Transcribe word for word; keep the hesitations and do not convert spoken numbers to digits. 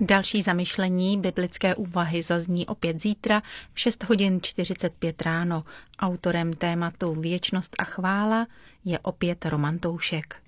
Další zamyšlení biblické úvahy zazní opět zítra v šest hodin čtyřicet pět ráno. Autorem tématu Věčnost a chvála je opět Roman Toušek.